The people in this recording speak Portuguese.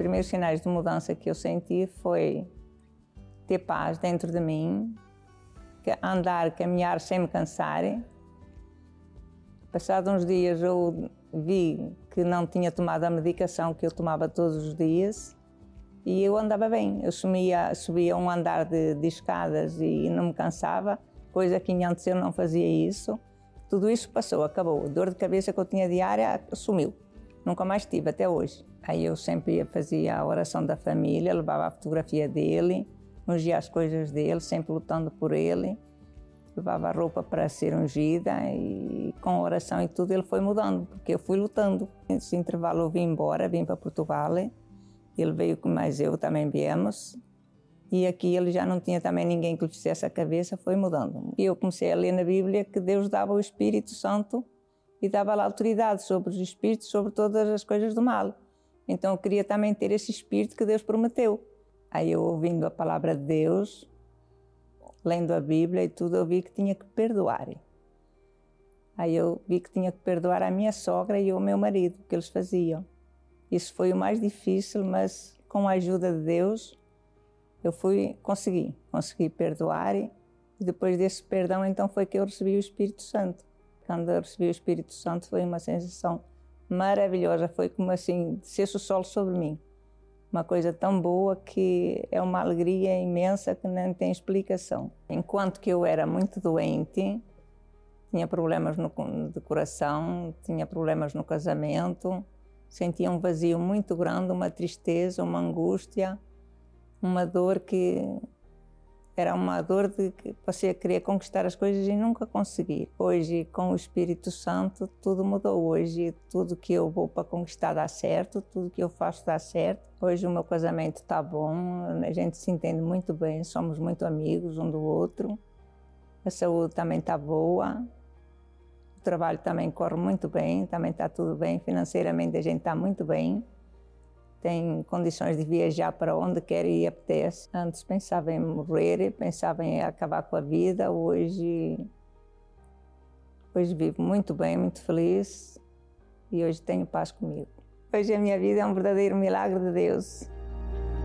primeiros sinais de mudança que eu senti foi ter paz dentro de mim, andar, caminhar sem me cansar. Passados uns dias eu vi que não tinha tomado a medicação que eu tomava todos os dias e eu andava bem. Eu subia um andar de escadas e não me cansava, coisa que antes eu não fazia isso. Tudo isso passou, acabou. A dor de cabeça que eu tinha diária sumiu. Nunca mais tive, até hoje. Aí eu sempre fazia a oração da família, levava a fotografia dele, ungia as coisas dele, sempre lutando por ele. Levava a roupa para ser ungida e com a oração e tudo ele foi mudando, porque eu fui lutando. Nesse intervalo eu vim embora, vim para Portugal, ele veio com mais eu também viemos. E aqui ele já não tinha também ninguém que lhe fizesse a cabeça, foi mudando. E eu comecei a ler na Bíblia que Deus dava o Espírito Santo e dava-lhe autoridade sobre os espíritos, sobre todas as coisas do mal. Então eu queria também ter esse espírito que Deus prometeu. Aí eu ouvindo a palavra de Deus, lendo a Bíblia e tudo, eu vi que tinha que perdoar. Aí eu vi que tinha que perdoar a minha sogra e o meu marido, que eles faziam. Isso foi o mais difícil, mas com a ajuda de Deus, eu consegui perdoar e depois desse perdão então foi que eu recebi o Espírito Santo. Quando eu recebi o Espírito Santo foi uma sensação maravilhosa, foi como assim, descesse o sol sobre mim. Uma coisa tão boa que é uma alegria imensa que não tem explicação. Enquanto que eu era muito doente, tinha problemas de coração, tinha problemas no casamento, sentia um vazio muito grande, uma tristeza, uma angústia, uma dor que era uma dor de que você queria conquistar as coisas e nunca conseguir. Hoje, com o Espírito Santo, tudo mudou. Hoje, tudo que eu vou para conquistar dá certo, tudo que eu faço dá certo. Hoje o meu casamento está bom, a gente se entende muito bem, somos muito amigos um do outro. A saúde também está boa, o trabalho também corre muito bem, também está tudo bem. Financeiramente a gente está muito bem. Tem condições de viajar para onde quer e apetece. Antes pensava em morrer, pensava em acabar com a vida. Hoje vivo muito bem, muito feliz e hoje tenho paz comigo. Hoje a minha vida é um verdadeiro milagre de Deus.